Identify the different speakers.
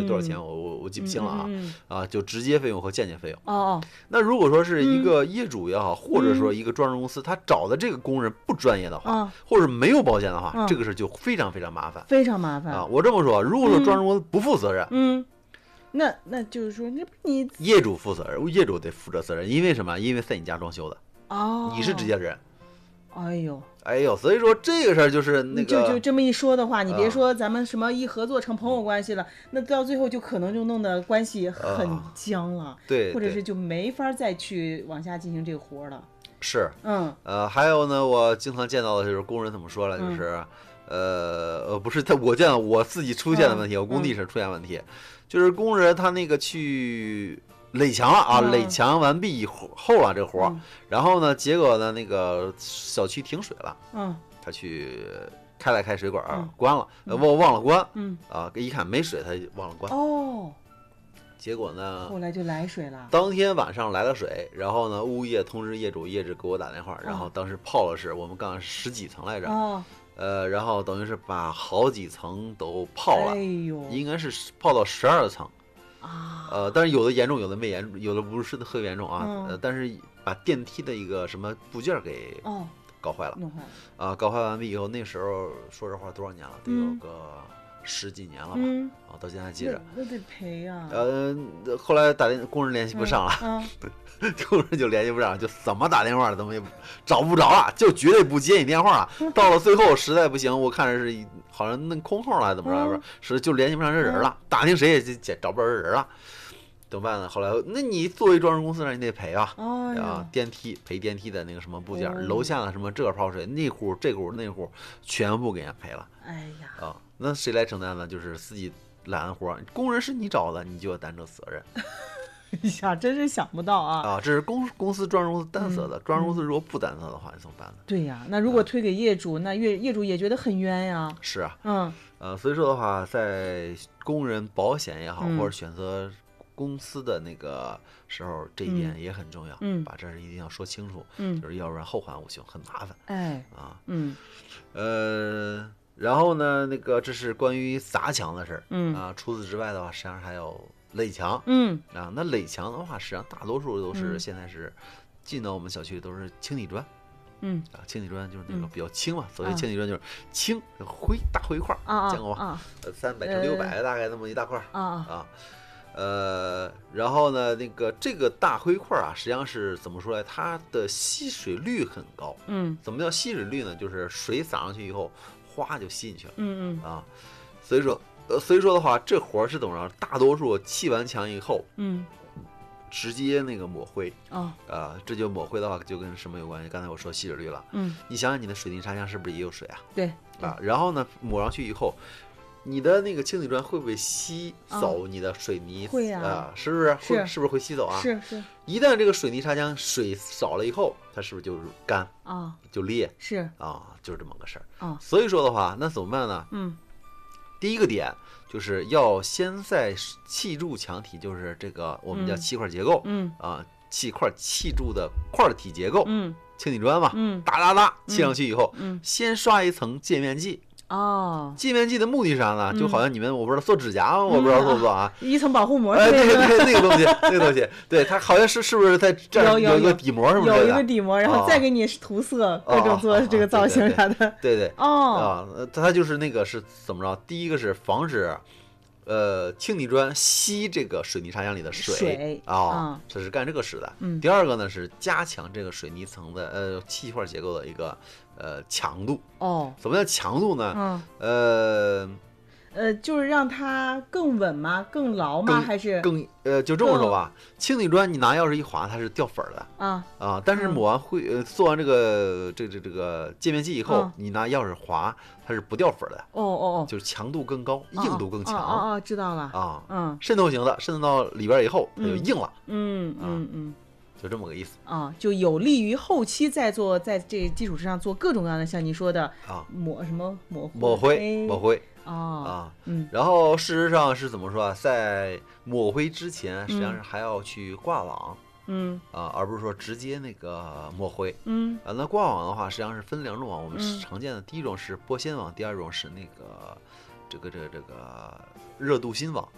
Speaker 1: 多少钱，我记不清了啊。啊，就直接费用和间接费用。
Speaker 2: 哦，
Speaker 1: 那如果说是一个业主也好，或者说一个装饰公司，他找的这个工人不专业的话，或者没有保险的话，这个事就非常非常麻烦，
Speaker 2: 非常麻烦
Speaker 1: 啊。我这么说，如果说装饰公司不负责任，
Speaker 2: 那就是说，你
Speaker 1: 业主负责任，业主得负责任，因为什么？因为在你家装修的，你是直接人。哎呦，所以说这个事儿就是那个，
Speaker 2: 就这么一说的话，你别说咱们什么一合作成朋友关系了，那到最后就可能就弄得关系很僵了，
Speaker 1: 对，
Speaker 2: 或者是就没法再去往下进行这个活了。
Speaker 1: 是，还有呢，我经常见到的就是工人怎么说了，就是，不是我见到我自己出现的问题，我工地上出现问题，就是工人他那个去垒墙了啊，垒墙完毕以后了这个活，然后呢，结果呢那个小区停水了，他去开水管关了，忘了关，一看没水，他忘了关。结果呢，
Speaker 2: 后来就来水了。
Speaker 1: 当天晚上来了水，然后呢，物业通知业主，业主给我打电话，然后当时泡了是我们刚刚10几层来着，然后等于是把好几层都泡了，应该是泡到12层。但是有的严重，有的没严重，有的不是特别严重啊。但是把电梯的一个什么部件给搞坏了，
Speaker 2: 弄坏了
Speaker 1: 搞坏完毕以后，那时候说实话多少年了，得有个10几年了吧，到现在还记着。
Speaker 2: 那得赔啊。
Speaker 1: 后来工人联系不上了，工人就联系不上，就怎么打电话怎么也找不着了，就绝对不接你电话了。到了最后实在不行，我看着是好像弄空号了，还怎么着，是就联系不上这人了，打听谁也找不着这人了。怎么办呢？后来，那你作为装饰公司，你得赔啊！电梯赔电梯的那个什么部件，楼下的什么这泡水，那户这户那户，全部给人家赔了。那谁来承担呢？就是自己揽的活，工人是你找的，你就要担这责任。
Speaker 2: 真是想不到啊！
Speaker 1: 这是公司装饰公司担责的，装饰公司如果不担责的话，你怎么办呢？
Speaker 2: 对呀，那如果推给业主，那业主也觉得很冤呀。
Speaker 1: 是啊，所以说的话，在工人保险也好，或者选择公司的那个时候，这一点也很重要，把这事一定要说清楚，就是要不然后患无穷，很麻烦。然后呢，那个这是关于砸墙的事儿，除此之外的话，实际上还有垒墙，那垒墙的话，实际上大多数都是现在是进到我们小区都是轻底砖，轻底砖就是那个比较轻嘛，所谓轻底砖就是轻大灰块，见过吗？300×600大概那么一大块然后呢，这个大灰块实际上是怎么说呢？它的吸水率很高。怎么叫吸水率呢？就是水洒上去以后，哗就吸进去了。所以说的话，这活是怎么着？大多数砌完墙以后，直接那个抹灰。这就抹灰的话，就跟什么有关系？刚才我说吸水率了。你想想，你的水泥砂浆是不是也有水啊？
Speaker 2: 对。
Speaker 1: 然后呢，抹上去以后。你的那个轻底砖会不会吸走你的水泥？
Speaker 2: 会啊，
Speaker 1: 是不是？是不是会吸走啊？
Speaker 2: 是。
Speaker 1: 一旦这个水泥砂浆水少了以后，它是不是就是干就裂？
Speaker 2: 是
Speaker 1: 就是这么个事儿所以说的话，那怎么办呢？第一个点就是要先在砌筑墙体，就是这个我们叫砌块结构，砌筑的块体结构，轻底砖嘛，哒砌上去以后，先刷一层界面剂。界面剂的目的是啥呢？就好像你们我不知道做指甲，我不知道做不做啊？
Speaker 2: 一层保护膜。
Speaker 1: 对，那个东西，对，它好像是不是在这儿有一个底膜什么的？
Speaker 2: 有一个底膜，然后再给你涂色，各种做这个造型啥的。
Speaker 1: 对。它就是那个是怎么着？第一个是防止轻底砖吸这个水泥砂浆里的水这是干这个使的。第二个呢是加强这个水泥层的砌块结构的一个强度。怎么叫强度呢？
Speaker 2: 就是让它更稳吗？更牢吗？还是
Speaker 1: 就这么说吧，轻底砖你拿钥匙一划，它是掉粉的但是抹完做完这个界面剂以后，你拿钥匙划，它是不掉粉的。就是强度更高，硬度更强。
Speaker 2: 知道了
Speaker 1: 渗透型的，渗透到里边以后，它就硬了。就这么个意思
Speaker 2: 就有利于后期在这基础之上做各种各样的像你说的抹
Speaker 1: 灰然后事实上是怎么说啊？在抹灰之前，实际上是还要去挂网，而不是说直接那个抹灰，那挂网的话，实际上是分2种网，我们常见的第一种是玻纤网，第二种是那个这个热镀锌网